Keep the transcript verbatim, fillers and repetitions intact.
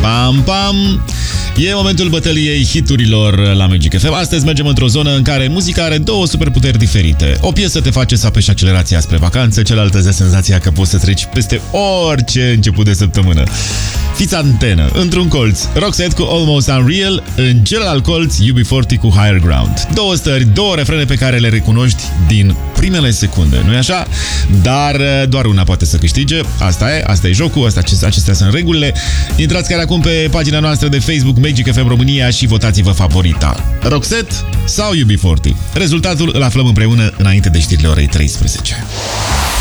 Pam, pam! E momentul bătăliei hiturilor la Magic F M. Astăzi mergem într-o zonă în care muzica are două superputeri diferite. O piesă te face să apeși accelerația spre vacanță, cealaltă îți dă senzația că poți să treci peste orice început de săptămână. Fiți antenă. Într-un colț, Roxette cu Almost Unreal, în celălalt colț, U B patruzeci cu Higher Ground. Două stări, două refrene pe care le recunoști din primele secunde, nu-i așa? Dar doar una poate să câștige. Asta e, asta e jocul, asta, acestea sunt regulile. Intrați chiar acum pe pagina noastră de Facebook Magic F M România și votați-vă favorita. Roxette sau U B patruzeci? Rezultatul îl aflăm împreună înainte de știrile orei treisprezece.